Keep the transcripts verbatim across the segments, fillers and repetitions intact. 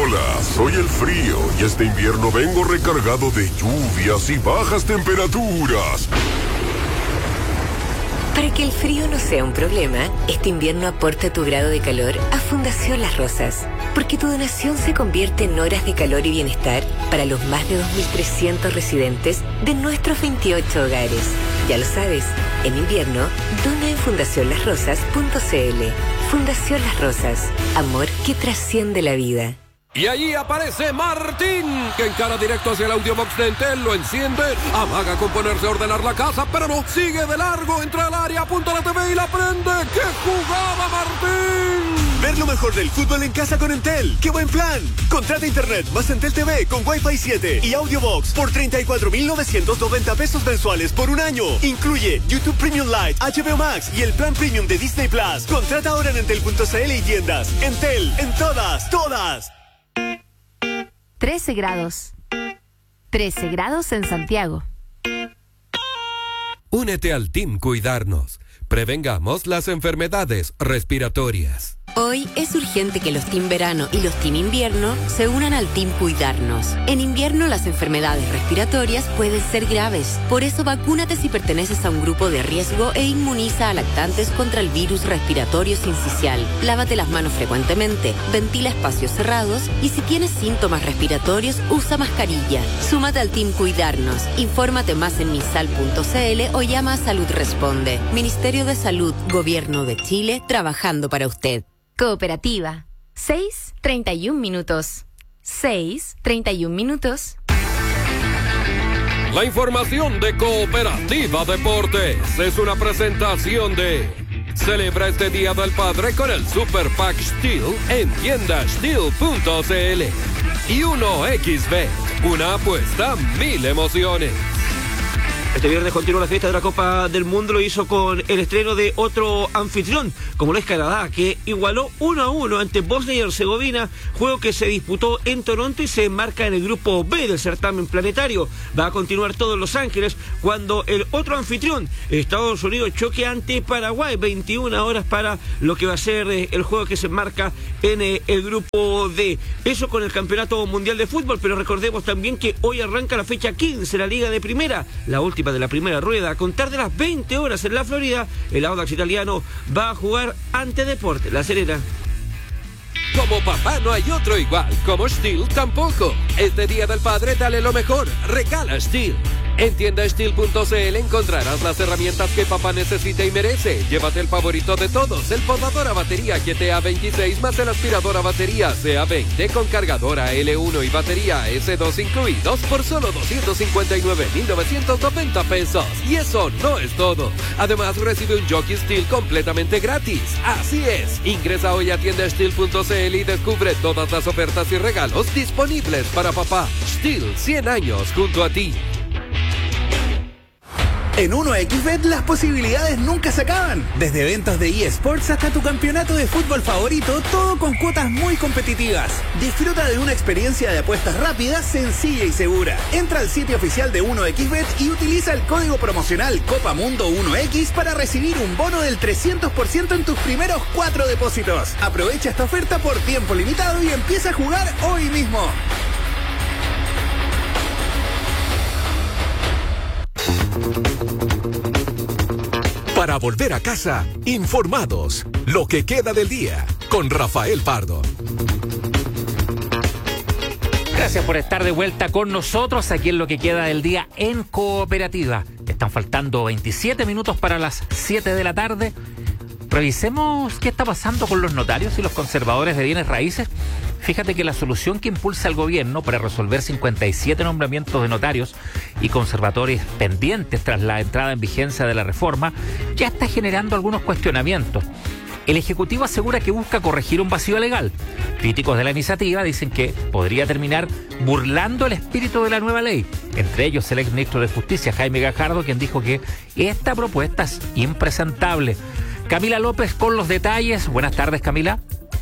Hola, soy el frío y este invierno vengo recargado de lluvias y bajas temperaturas. Para que el frío no sea un problema, este invierno aporta tu grado de calor a Fundación Las Rosas, porque tu donación se convierte en horas de calor y bienestar para los más de dos mil trescientos residentes de nuestros veintiocho hogares. Ya lo sabes, en invierno, dona en fundación las rosas punto c l. Fundación Las Rosas, amor que trasciende la vida. Y allí aparece Martín, que encara directo hacia el audiobox de Entel, lo enciende, amaga con ponerse a ordenar la casa, pero no, sigue de largo, entra al área, apunta la T V y la prende. ¡Qué jugada, Martín! Ver lo mejor del fútbol en casa con Entel. ¡Qué buen plan! Contrata internet más Entel T V con Wi-Fi siete y audiobox por treinta y cuatro mil novecientos noventa pesos mensuales por un año. Incluye YouTube Premium Lite, H B O Max y el plan Premium de Disney Plus. Contrata ahora en entel punto c l y tiendas. Entel, en todas, todas. trece grados. trece grados en Santiago. Únete al Team Cuidarnos. Prevengamos las enfermedades respiratorias. Hoy es urgente que los Team Verano y los Team Invierno se unan al Team Cuidarnos. En invierno las enfermedades respiratorias pueden ser graves. Por eso vacúnate si perteneces a un grupo de riesgo e inmuniza a lactantes contra el virus respiratorio sincicial. Lávate las manos frecuentemente, ventila espacios cerrados y si tienes síntomas respiratorios, usa mascarilla. Súmate al Team Cuidarnos. Infórmate más en misal punto c l o llama a Salud Responde. Ministerio de Salud, Gobierno de Chile, trabajando para usted. Cooperativa. seis, treinta y un minutos. seis, treinta y un minutos. La información de Cooperativa Deportes es una presentación de... Celebra este Día del Padre con el Super Pack Steel en tienda steel punto c l. Y uno equis bet, una apuesta, mil emociones. Este viernes continúa la fiesta de la Copa del Mundo, lo hizo con el estreno de otro anfitrión, como lo es Canadá, que igualó uno a uno ante Bosnia y Herzegovina, juego que se disputó en Toronto y se enmarca en el grupo B del certamen planetario. Va a continuar todo en Los Ángeles cuando el otro anfitrión, Estados Unidos, choque ante Paraguay, veintiuna horas para lo que va a ser el juego que se enmarca en el grupo D. Eso con el Campeonato Mundial de Fútbol, pero recordemos también que hoy arranca la fecha quince, la Liga de Primera, la última de la primera rueda. A contar de las veinte horas en la Florida, el Audax italiano va a jugar ante Deportes La Serena. Como papá no hay otro igual, como Steel tampoco. Este Día del Padre dale lo mejor, regala Steel. En tienda steel punto c l encontrarás las herramientas que papá necesita y merece. Llévate el favorito de todos, el podador a batería G T A veintiséis más el aspirador a batería C A veinte con cargadora L uno y batería S dos incluidos por solo doscientos cincuenta y nueve mil novecientos noventa pesos. Y eso no es todo. Además recibe un Jockey Steel completamente gratis. Así es, ingresa hoy a tienda steel punto c l y descubre todas las ofertas y regalos disponibles para papá. Steel, cien años junto a ti. En uno equis bet las posibilidades nunca se acaban. Desde eventos de eSports hasta tu campeonato de fútbol favorito, todo con cuotas muy competitivas. Disfruta de una experiencia de apuestas rápida, sencilla y segura. Entra al sitio oficial de uno equis bet y utiliza el código promocional Copa Mundo uno equis para recibir un bono del trescientos por ciento en tus primeros cuatro depósitos. Aprovecha esta oferta por tiempo limitado y empieza a jugar hoy mismo. Para volver a casa, informados. Lo que queda del día, con Rafael Pardo. Gracias por estar de vuelta con nosotros aquí en Lo que queda del día en Cooperativa. Están faltando veintisiete minutos para las siete de la tarde. Revisemos qué está pasando con los notarios y los conservadores de bienes raíces. Fíjate que la solución que impulsa el gobierno para resolver cincuenta y siete nombramientos de notarios y conservadores pendientes tras la entrada en vigencia de la reforma ya está generando algunos cuestionamientos. El Ejecutivo asegura que busca corregir un vacío legal. Críticos de la iniciativa dicen que podría terminar burlando el espíritu de la nueva ley. Entre ellos el exministro de Justicia, Jaime Gajardo, quien dijo que esta propuesta es impresentable. Camila López con los detalles. Buenas tardes, Camila.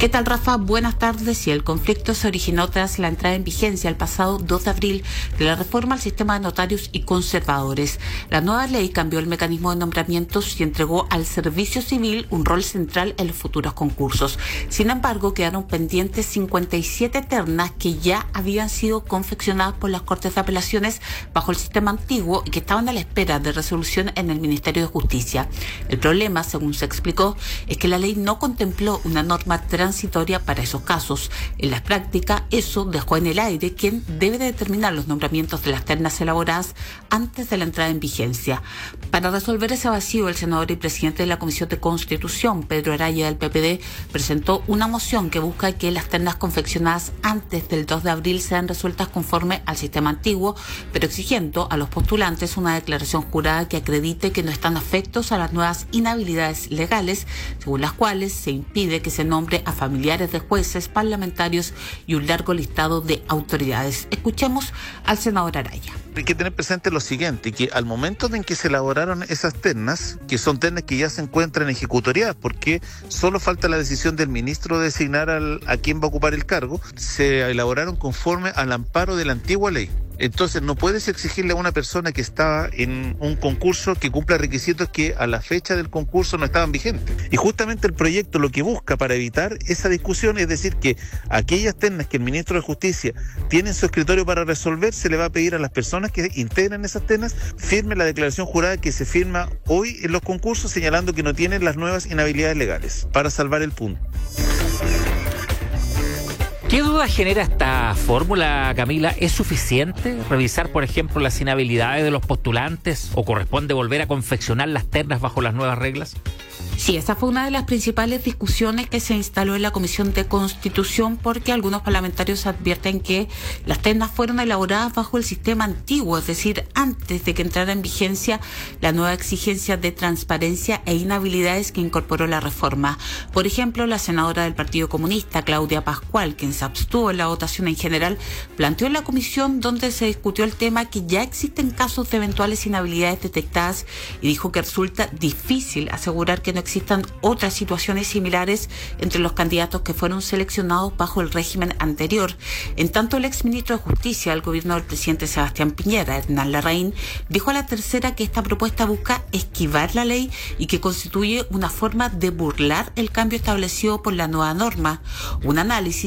¿Qué tal, Rafa? Buenas tardes. Y el conflicto se originó tras la entrada en vigencia el pasado dos de abril de la reforma al sistema de notarios y conservadores. La nueva ley cambió el mecanismo de nombramientos y entregó al servicio civil un rol central en los futuros concursos. Sin embargo, quedaron pendientes cincuenta y siete ternas que ya habían sido confeccionadas por las Cortes de Apelaciones bajo el sistema antiguo y que estaban a la espera de resolución en el Ministerio de Justicia. El problema, según se explicó, es que la ley no contempló una norma transitoria para esos casos. En la práctica, eso dejó en el aire quién debe de determinar los nombramientos de las ternas elaboradas antes de la entrada en vigencia. Para resolver ese vacío, el senador y presidente de la Comisión de Constitución, Pedro Araya del P P D, presentó una moción que busca que las ternas confeccionadas antes del dos de abril sean resueltas conforme al sistema antiguo, pero exigiendo a los postulantes una declaración jurada que acredite que no están afectos a las nuevas inhabilidades legales, según las cuales se impide que se nombre a familiares de jueces, parlamentarios y un largo listado de autoridades. Escuchemos al senador Araya. Hay que tener presente lo siguiente, que al momento en que se elaboraron esas ternas, que son ternas que ya se encuentran ejecutoriadas, porque solo falta la decisión del ministro de designar al, a quién va a ocupar el cargo, se elaboraron conforme al amparo de la antigua ley. Entonces no puedes exigirle a una persona que estaba en un concurso que cumpla requisitos que a la fecha del concurso no estaban vigentes. Y justamente el proyecto lo que busca para evitar esa discusión es decir que aquellas ternas que el ministro de Justicia tiene en su escritorio para resolver, se le va a pedir a las personas que integran esas ternas firmen la declaración jurada que se firma hoy en los concursos, señalando que no tienen las nuevas inhabilidades legales, para salvar el punto. ¿Qué duda genera esta fórmula, Camila? ¿Es suficiente revisar, por ejemplo, las inhabilidades de los postulantes o corresponde volver a confeccionar las ternas bajo las nuevas reglas? Sí, esa fue una de las principales discusiones que se instaló en la Comisión de Constitución, porque algunos parlamentarios advierten que las ternas fueron elaboradas bajo el sistema antiguo, es decir, antes de que entrara en vigencia la nueva exigencia de transparencia e inhabilidades que incorporó la reforma. Por ejemplo, la senadora del Partido Comunista, Claudia Pascual, quien se abstuvo en la votación en general, planteó en la comisión donde se discutió el tema que ya existen casos de eventuales inhabilidades detectadas y dijo que resulta difícil asegurar que no existan otras situaciones similares entre los candidatos que fueron seleccionados bajo el régimen anterior. En tanto, el exministro de Justicia del gobierno del presidente Sebastián Piñera, Hernán Larraín, dijo a La Tercera que esta propuesta busca esquivar la ley y que constituye una forma de burlar el cambio establecido por la nueva norma. Un análisis